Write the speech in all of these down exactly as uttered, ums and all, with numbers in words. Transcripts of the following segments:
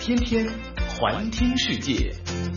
天天环听世界。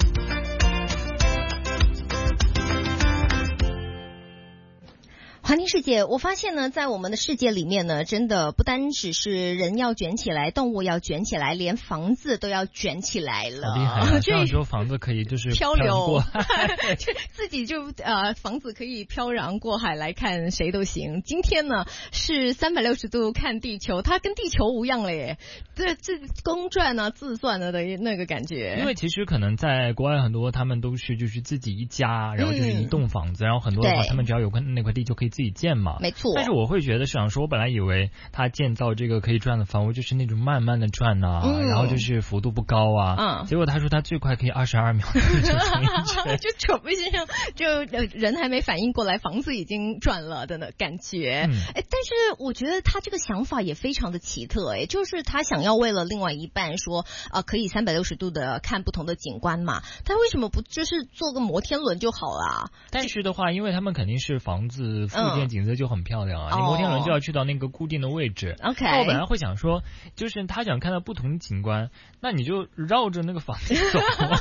环听世界，我发现呢，在我们的世界里面呢，真的不单只是人要卷起来，动物要卷起来，连房子都要卷起来了。 好厉害啊！这样说房子可以就是漂流， 就自己就呃房子可以飘洋过海来看谁都行。今天呢是三百六十度看地球，它跟地球无恙了耶，这这公转啊自转啊的那个感觉。 因为其实可能在国外很多他们都是就是自己一家，然后就是一栋房子，嗯、然后很多的话他们只要有块那块地就可以自己建嘛， 没错。 但是我会觉得是想说，我本来以为他建造这个可以转的房屋就是那种慢慢的转啊，嗯、然后就是幅度不高啊，嗯，结果他说他最快可以二十二秒就扯不上，就人还没反应过来，房子已经转了的感觉。嗯、哎，但是我觉得他这个想法也非常的奇特，哎，就是他想要为了另外一半说，啊、呃，可以三百六十度的看不同的景观嘛，他为什么不就是做个摩天轮就好了？ 但是的话，因为他们肯定是房子附近景色就很漂亮啊，嗯、你摩天轮就要去到那个固定的位置。 OK， 那我本来会想说，就是他想看到不同的景观，那你就绕着那个房子走。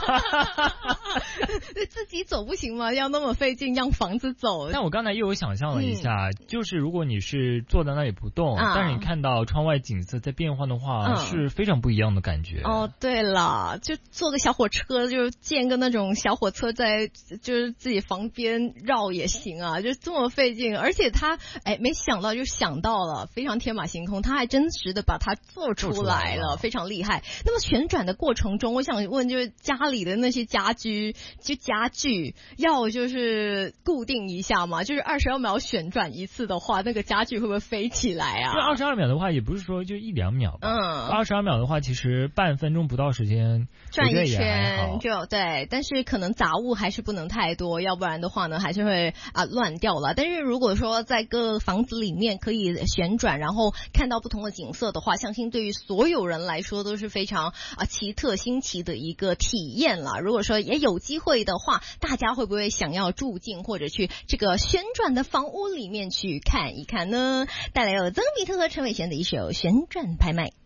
自己走不行吗？要那么费劲让房子走？ 但我刚才又有想象了一下，嗯、就是如果你是坐在那里不动，嗯、但是你看到窗外景色在变换的话，嗯、是非常不一样的感觉。 哦，对了，就坐个小火车，就建个那种小火车在就是自己房边绕也行啊，就这么费劲。而且他哎没想到就想到了，非常天马行空，他还真实的把它做出来了，来了非常厉害。那么旋转的过程中，我想问，就是家里的那些家居就家具要就是固定一下嘛？就是二十二秒旋转一次的话，那个家具会不会飞起来啊？ 因为二十二秒的话，也不是说就一两秒吧。嗯，二十二秒的话，其实半分钟不到时间转一圈就对，但是可能杂物还是不能太多，要不然的话呢，还是会啊乱掉了。但是如果说在各房子里面可以旋转，然后看到不同的景色的话，相信对于所有人来说都是非常啊奇特新奇的一个体验了。如果说也有机会的话，大家会不会想要住进或者去这个旋转的房屋里面去看一看呢？带来有曾比特和陈伟贤的一首《旋转拍卖》。